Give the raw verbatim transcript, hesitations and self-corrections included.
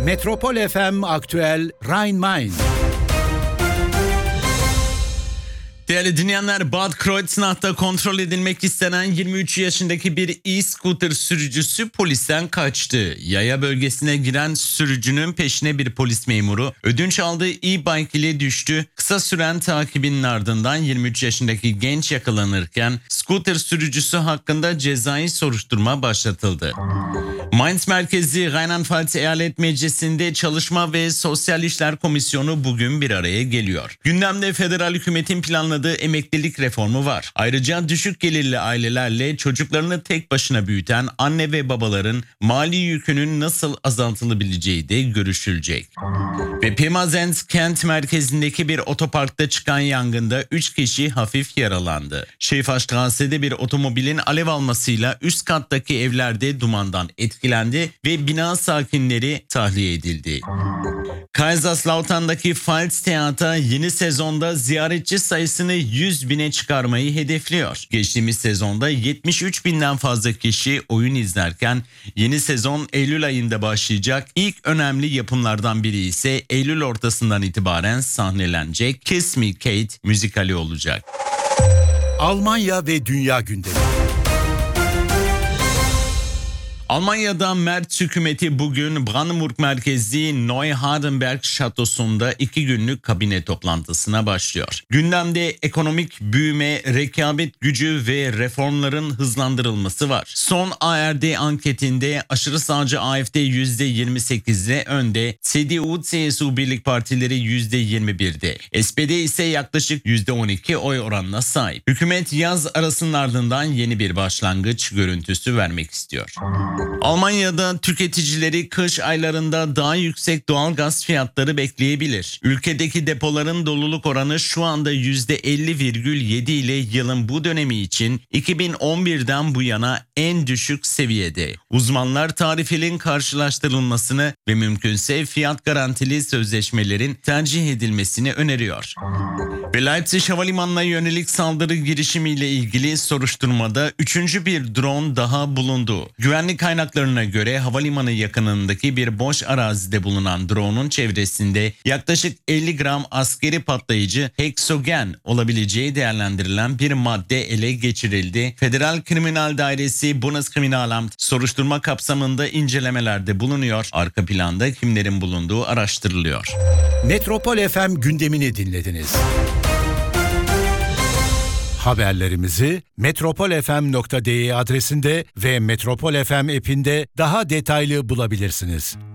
Metropol F M Aktüel Rhein-Main. Değerli dinleyenler, Bad Kreuznach'ta kontrol edilmek istenen yirmi üç yaşındaki bir e-scooter sürücüsü polisten kaçtı. Yaya bölgesine giren sürücünün peşine bir polis memuru ödünç aldığı e-bike ile düştü. Kısa süren takibinin ardından yirmi üç yaşındaki genç yakalanırken scooter sürücüsü hakkında cezai soruşturma başlatıldı. Mainz merkezi Rheinland-Pfalz Eyalet Meclisi'nde Çalışma ve Sosyal İşler Komisyonu bugün bir araya geliyor. Gündemde federal hükümetin planladığı emeklilik reformu var. Ayrıca düşük gelirli ailelerle çocuklarını tek başına büyüten anne ve babaların mali yükünün nasıl azaltılabileceği de görüşülecek. Ve Pirmasens kent merkezindeki bir otoparkta çıkan yangında üç kişi hafif yaralandı. Schäferstrasse'de bir otomobilin alev almasıyla üst kattaki evlerde dumandan etkilendi ve bina sakinleri tahliye edildi. Kaiserslautern'daki Pfalz Theater yeni sezonda ziyaretçi sayısını yüz bine çıkarmayı hedefliyor. Geçtiğimiz sezonda yetmiş üç binden fazla kişi oyun izlerken yeni sezon Eylül ayında başlayacak. İlk önemli yapımlardan biri ise Eylül ortasından itibaren sahnelenecek Kiss Me Kate müzikali olacak. Almanya ve dünya gündemi. Almanya'da Merz hükümeti bugün Brandenburg merkezli Neuhardenberg şatosunda iki günlük kabine toplantısına başlıyor. Gündemde ekonomik büyüme, rekabet gücü ve reformların hızlandırılması var. Son A R D anketinde aşırı sağcı A F D yüzde yirmi sekizde önde, C D U C S U birlik partileri yüzde yirmi birde. S P D ise yaklaşık yüzde on iki oy oranına sahip. Hükümet yaz arasının ardından yeni bir başlangıç görüntüsü vermek istiyor. Almanya'da tüketicileri kış aylarında daha yüksek doğalgaz fiyatları bekleyebilir. Ülkedeki depoların doluluk oranı şu anda yüzde elli virgül yedi ile yılın bu dönemi için iki bin on birden bu yana en düşük seviyede. Uzmanlar tarifelerin karşılaştırılmasını ve mümkünse fiyat garantili sözleşmelerin tercih edilmesini öneriyor. Ve Leipzig Havalimanı'na yönelik saldırı girişimiyle ilgili soruşturmada üçüncü bir drone daha bulundu. Güvenlik kaynaklarına göre havalimanı yakınındaki bir boş arazide bulunan drone'un çevresinde yaklaşık elli gram askeri patlayıcı heksogen olabileceği değerlendirilen bir madde ele geçirildi. Federal Kriminal Dairesi Bundeskriminalamt soruşturma kapsamında incelemelerde bulunuyor. Arka planda kimlerin bulunduğu araştırılıyor. Metropol F M gündemini dinlediniz. Haberlerimizi metropol f m nokta d e adresinde ve Metropol F M app'inde daha detaylı bulabilirsiniz.